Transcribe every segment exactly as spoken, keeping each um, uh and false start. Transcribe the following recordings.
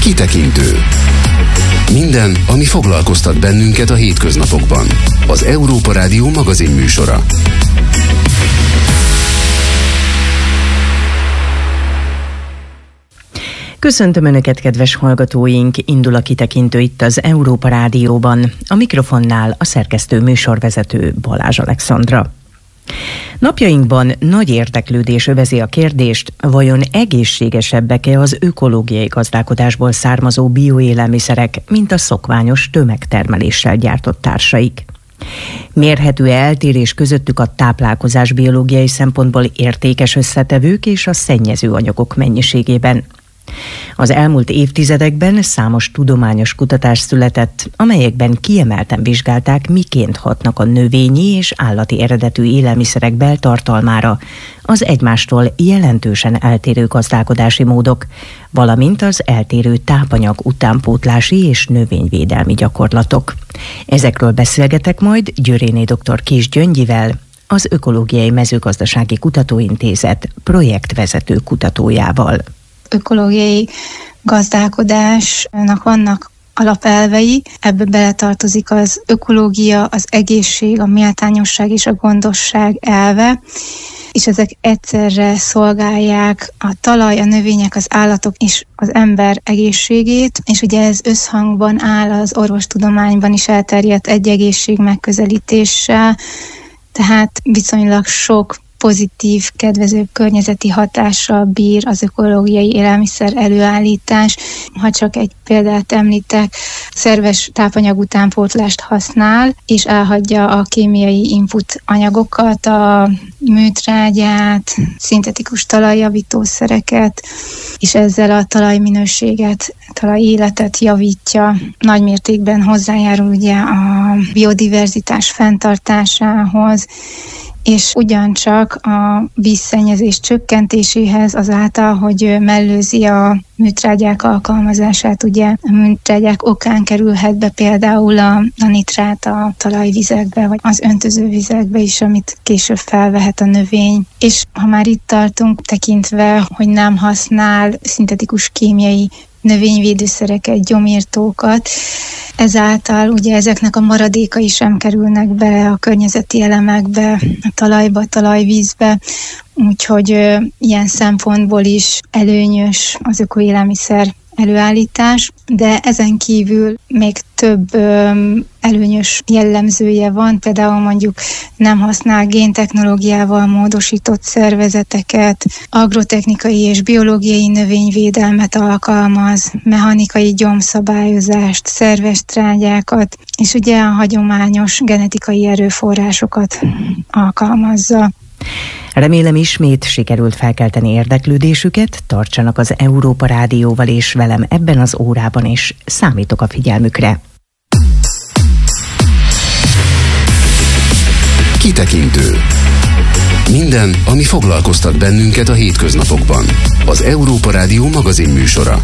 Kitekintő. Minden, ami foglalkoztat bennünket a hétköznapokban. Az Európa Rádió magazin műsora. Köszöntöm Önöket, kedves hallgatóink! Indul a Kitekintő itt az Európa Rádióban. A mikrofonnál a szerkesztő műsorvezető Balázs Alexandra. Napjainkban nagy érdeklődés övezi a kérdést, vajon egészségesebbek-e az ökológiai gazdálkodásból származó bioélelmiszerek, mint a szokványos tömegtermeléssel gyártott társaik. Mérhető-e eltérés közöttük a táplálkozás biológiai szempontból értékes összetevők és a szennyező anyagok mennyiségében? Az elmúlt évtizedekben számos tudományos kutatás született, amelyekben kiemelten vizsgálták, miként hatnak a növényi és állati eredetű élelmiszerek beltartalmára az egymástól jelentősen eltérő gazdálkodási módok, valamint az eltérő tápanyag utánpótlási és növényvédelmi gyakorlatok. Ezekről beszélgetek majd Győréné dr. Kiss Gyöngyivel, az Ökológiai Mezőgazdasági Kutatóintézet projektvezető kutatójával. Ökológiai gazdálkodásnak vannak alapelvei, ebbe beletartozik az ökológia, az egészség, a méltányosság és a gondosság elve, és ezek egyszerre szolgálják a talaj, a növények, az állatok és az ember egészségét, és ugye ez összhangban áll az orvostudományban is elterjedt egy egészség megközelítéssel, tehát viszonylag sok pozitív, kedvező környezeti hatással bír az ökológiai élelmiszer előállítás. Ha csak egy példát említek, szerves tápanyag utánpótlást használ, és elhagyja a kémiai input anyagokat, a műtrágyát, szintetikus talajjavítószereket, és ezzel a talajminőséget, talajéletet javítja. Nagy mértékben hozzájárul ugye a biodiverzitás fenntartásához, és ugyancsak a vízszennyezés csökkentéséhez azáltal, hogy mellőzi a műtrágyák alkalmazását, ugye a műtrágyák okán kerülhet be például a, a nitrát a talajvizekbe, vagy az öntözővizekbe is, amit később felvehet a növény. És ha már itt tartunk, tekintve, hogy nem használ szintetikus kémiai növényvédőszereket, gyomírtókat, ezáltal ugye ezeknek a maradékai sem kerülnek be a környezeti elemekbe, a talajba, a talajvízbe, úgyhogy ö, ilyen szempontból is előnyös az ökoélelmiszer előállítás, de ezen kívül még több ö, előnyös jellemzője van, például mondjuk nem használ géntechnológiával módosított szervezeteket, agrotechnikai és biológiai növényvédelmet alkalmaz, mechanikai gyomszabályozást, szerves trágyákat, és ugye a hagyományos genetikai erőforrásokat alkalmazza. Remélem ismét sikerült felkelteni érdeklődésüket, tartsanak az Európa Rádióval és velem ebben az órában is, számítok a figyelmükre. Kitekintő. Minden, ami foglalkoztat bennünket a hétköznapokban. Az Európa Rádió magazin műsora.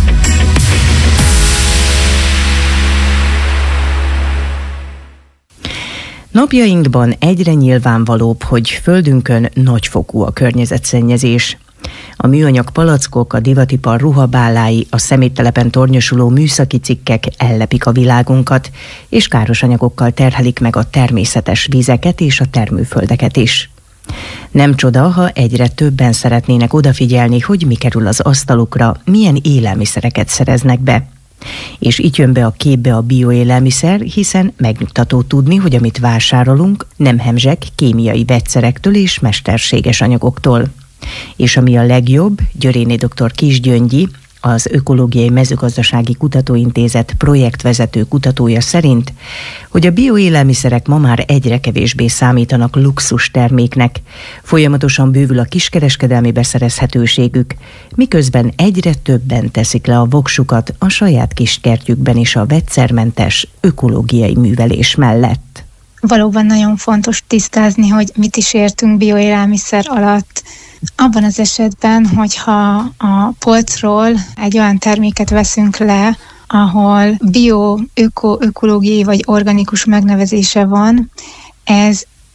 Napjainkban egyre nyilvánvalóbb, hogy földünkön nagyfokú a környezetszennyezés. A műanyag palackok, a divatipar ruhabálái, a szeméttelepen tornyosuló műszaki cikkek ellepik a világunkat, és káros anyagokkal terhelik meg a természetes vizeket és a termőföldeket is. Nem csoda, ha egyre többen szeretnének odafigyelni, hogy mi kerül az asztalukra, milyen élelmiszereket szereznek be. És így jön be a képbe a bioélelmiszer, hiszen megnyugtató tudni, hogy amit vásárolunk, nem hemzseg kémiai vegyszerektől és mesterséges anyagoktól. És ami a legjobb, Győréné dr. Kiss Gyöngyi, az Ökológiai Mezőgazdasági Kutatóintézet projektvezető kutatója szerint, hogy a bioélelmiszerek ma már egyre kevésbé számítanak luxus terméknek, folyamatosan bővül a kiskereskedelmi beszerezhetőségük, miközben egyre többen teszik le a voksukat a saját kis kertjükben is a vegyszermentes ökológiai művelés mellett. Valóban nagyon fontos tisztázni, hogy mit is értünk bioélelmiszer alatt. Abban az esetben, hogyha a polcról egy olyan terméket veszünk le, ahol bio, öko, ökológiai vagy organikus megnevezése van, ez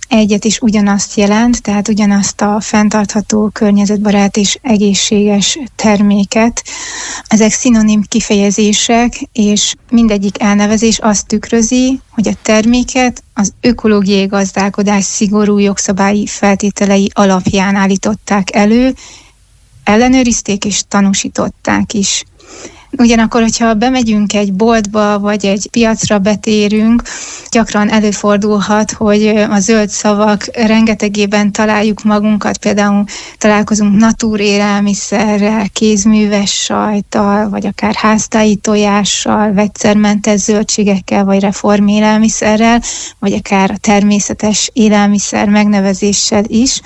egyet is ugyanazt jelent, tehát ugyanazt a fenntartható, környezetbarát és egészséges terméket. Ezek szinonim kifejezések, és mindegyik elnevezés azt tükrözi, hogy a terméket az ökológiai gazdálkodás szigorú jogszabályi feltételei alapján állították elő, ellenőrizték és tanúsították is. Ugyanakkor, hogyha bemegyünk egy boltba, vagy egy piacra betérünk, gyakran előfordulhat, hogy a zöld szavak rengetegében találjuk magunkat, például találkozunk natúrélelmiszerrel, kézműves sajttal, vagy akár háztáji tojással, vegyszermentes zöldségekkel, vagy reformélelmiszerrel, vagy akár a természetes élelmiszer megnevezéssel is.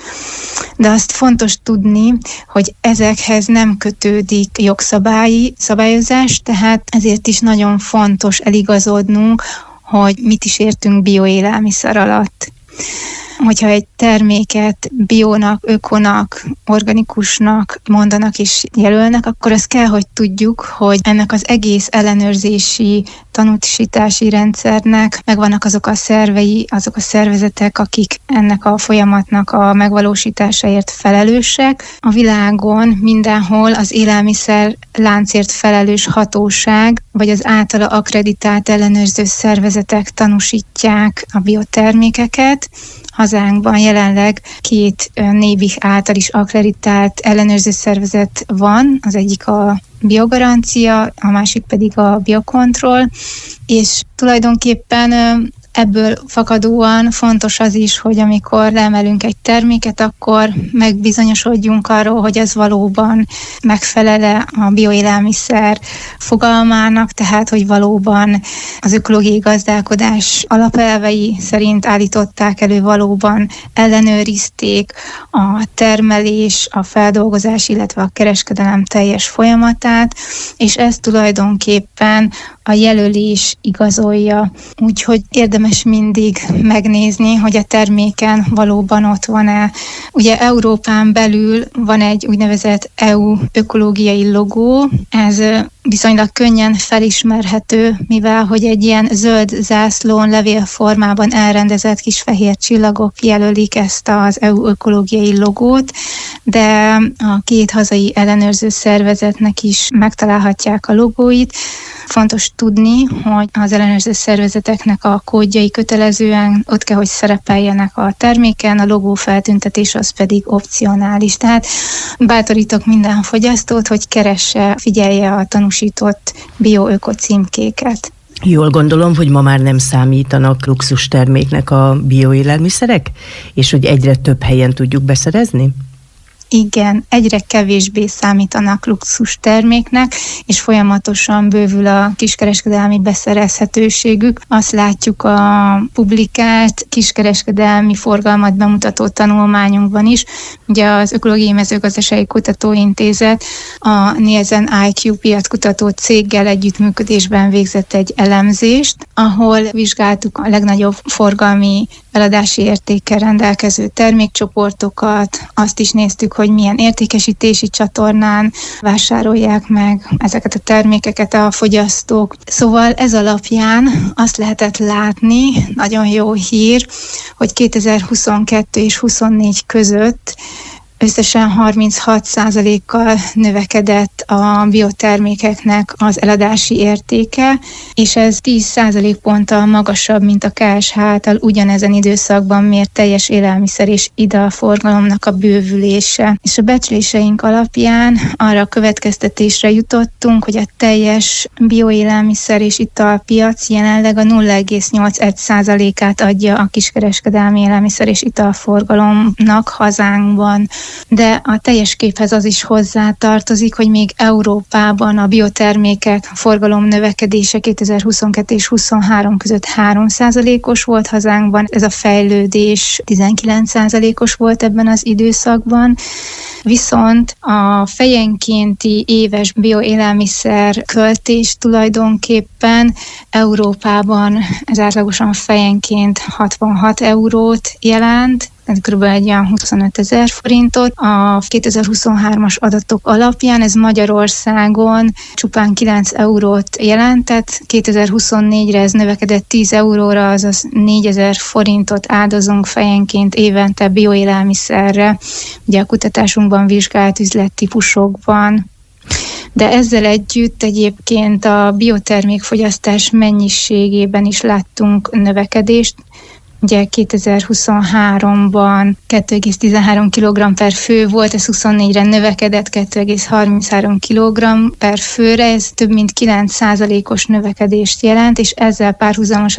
De azt fontos tudni, hogy ezekhez nem kötődik jogszabályi szabályozás, tehát ezért is nagyon fontos eligazodnunk, hogy mit is értünk bioélelmiszer alatt. Hogyha egy terméket biónak, ökonak, organikusnak mondanak és jelölnek, akkor azt kell, hogy tudjuk, hogy ennek az egész ellenőrzési, tanúsítási rendszernek megvannak azok a szervei, azok a szervezetek, akik ennek a folyamatnak a megvalósításáért felelősek. A világon mindenhol az élelmiszer láncért felelős hatóság, vagy az általa akkreditált ellenőrző szervezetek tanúsítják a biotermékeket. Hazánkban jelenleg két NÉBIH által is akkreditált ellenőrző szervezet van, az egyik a Biogarancia, a másik pedig a Biocontrol, és tulajdonképpen ebből fakadóan fontos az is, hogy amikor leemelünk egy terméket, akkor megbizonyosodjunk arról, hogy ez valóban megfelel a bioélelmiszer fogalmának, tehát hogy valóban az ökológiai gazdálkodás alapelvei szerint állították elő, valóban ellenőrizték a termelés, a feldolgozás, illetve a kereskedelem teljes folyamatát, és ez tulajdonképpen a jelölés igazolja. Úgyhogy érdemes mindig megnézni, hogy a terméken valóban ott van-e. Ugye Európán belül van egy úgynevezett é u ökológiai logó, ez viszonylag könnyen felismerhető, mivel hogy egy ilyen zöld zászlón levélformában elrendezett kis fehér csillagok jelölik ezt az é u ökológiai logót, de a két hazai ellenőrző szervezetnek is megtalálhatják a logóit. Fontos tudni, hogy az ellenőrző szervezeteknek a kódjai kötelezően ott kell, hogy szerepeljenek a terméken, a logó feltüntetés az pedig opcionális. Tehát bátorítok minden fogyasztót, hogy keresse, figyelje a tanúsított bio-öko címkéket. Jól gondolom, hogy ma már nem számítanak luxus terméknek a bioélelmiszerek, és hogy egyre több helyen tudjuk beszerezni? Igen, egyre kevésbé számítanak luxus terméknek, és folyamatosan bővül a kiskereskedelmi beszerezhetőségük. Azt látjuk a publikált kiskereskedelmi forgalmat bemutató tanulmányunkban is. Ugye az Ökológiai Mezőgazdasági Kutatóintézet a Nielsen i kú piackutató céggel együttműködésben végzett egy elemzést, ahol vizsgáltuk a legnagyobb forgalmi eladási értékkel rendelkező termékcsoportokat, azt is néztük, hogy milyen értékesítési csatornán vásárolják meg ezeket a termékeket a fogyasztók. Szóval ez alapján azt lehetett látni, nagyon jó hír, hogy kétezer-huszonkettő és huszonnégy között összesen harminchat százalékkal növekedett a biotermékeknek az eladási értéke, és ez tíz százalékponttal magasabb, mint a ká es há által ugyanezen időszakban mért teljes élelmiszer és italforgalomnak a bővülése. És a becsléseink alapján arra a következtetésre jutottunk, hogy a teljes bioélelmiszer és italpiac jelenleg a nulla egész nyolc százalékát adja a kiskereskedelmi élelmiszer és italforgalomnak hazánkban. De a teljes képhez az is hozzátartozik, hogy még Európában a biotermékek forgalom növekedése kétezer-huszonkettő és huszonhárom között három százalékos volt hazánkban, ez a fejlődés tizenkilenc százalékos volt ebben az időszakban, viszont a fejenkénti éves bioélelmiszer költés tulajdonképpen Európában ez átlagosan fejenként hatvanhat eurót jelent, kb. Egy olyan huszonötezer forintot. A kétezer-huszonhármas adatok alapján ez Magyarországon csupán kilenc eurót jelentett, kétezer-huszonnégyre ez növekedett tíz euróra, azaz négyezer forintot áldozunk fejenként évente bioélelmiszerre, ugye a kutatásunkban vizsgált üzlettípusokban. De ezzel együtt egyébként a biotermékfogyasztás mennyiségében is láttunk növekedést. Ugye kétezer-huszonháromban kettő egész tizenhárom kilogramm per fő volt, ez huszonnégyre növekedett kettő egész harminchárom kilogramm per főre, ez több mint kilenc százalékos növekedést jelent, és ezzel párhuzamosan